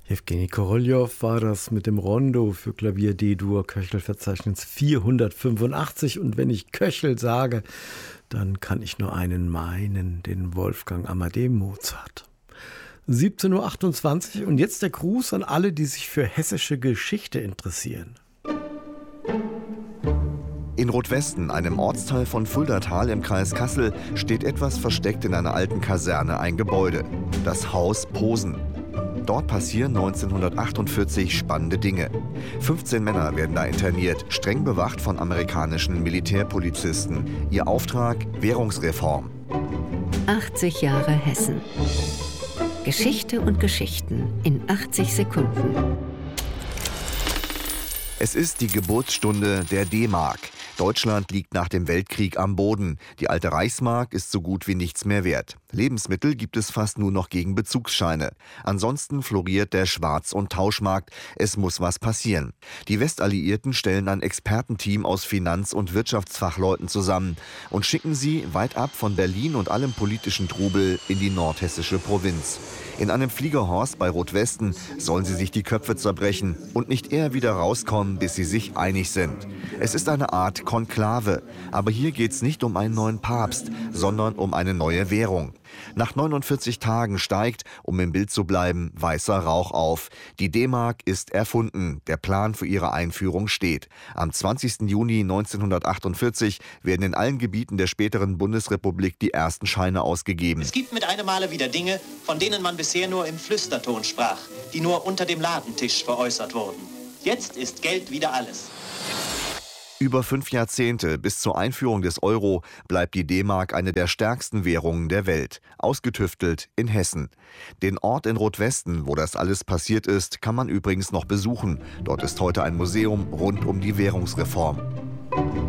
Jewgeni Koroljow war das mit dem Rondo für Klavier D-Dur, Köchel-Verzeichnis 485. Und wenn ich Köchel sage, dann kann ich nur einen meinen, den Wolfgang Amadeus Mozart. 17.28 Uhr und jetzt der Gruß an alle, die sich für hessische Geschichte interessieren. In Rotwesten, einem Ortsteil von Fuldatal im Kreis Kassel, steht etwas versteckt in einer alten Kaserne ein Gebäude. Das Haus Posen. Dort passieren 1948 spannende Dinge. 15 Männer werden da interniert, streng bewacht von amerikanischen Militärpolizisten. Ihr Auftrag: Währungsreform. 80 Jahre Hessen. Geschichte und Geschichten in 80 Sekunden. Es ist die Geburtsstunde der D-Mark. Deutschland liegt nach dem Weltkrieg am Boden. Die alte Reichsmark ist so gut wie nichts mehr wert. Lebensmittel gibt es fast nur noch gegen Bezugsscheine. Ansonsten floriert der Schwarz- und Tauschmarkt. Es muss was passieren. Die Westalliierten stellen ein Expertenteam aus Finanz- und Wirtschaftsfachleuten zusammen und schicken sie weit ab von Berlin und allem politischen Trubel in die nordhessische Provinz. In einem Fliegerhorst bei Rotwesten sollen sie sich die Köpfe zerbrechen und nicht eher wieder rauskommen, bis sie sich einig sind. Es ist eine Art Konklave. Aber hier geht's nicht um einen neuen Papst, sondern um eine neue Währung. Nach 49 Tagen steigt, um im Bild zu bleiben, weißer Rauch auf. Die D-Mark ist erfunden. Der Plan für ihre Einführung steht. Am 20. Juni 1948 werden in allen Gebieten der späteren Bundesrepublik die ersten Scheine ausgegeben. Es gibt mit einem Male wieder Dinge, von denen man bisher nur im Flüsterton sprach, die nur unter dem Ladentisch veräußert wurden. Jetzt ist Geld wieder alles. Über 5 Jahrzehnte bis zur Einführung des Euro bleibt die D-Mark eine der stärksten Währungen der Welt. Ausgetüftelt in Hessen. Den Ort in Rotwesten, wo das alles passiert ist, kann man übrigens noch besuchen. Dort ist heute ein Museum rund um die Währungsreform.